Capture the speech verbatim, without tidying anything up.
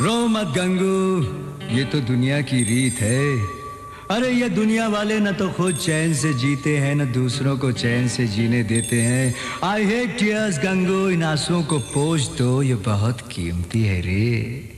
रो मत गंगू, ये तो दुनिया की रीत है। अरे ये दुनिया वाले न तो खुद चैन से जीते हैं न दूसरों को चैन से जीने देते हैं। आई हेट टीयर्स गंगू, इन आंसुओं को पोंछ दो, ये बहुत कीमती है रे।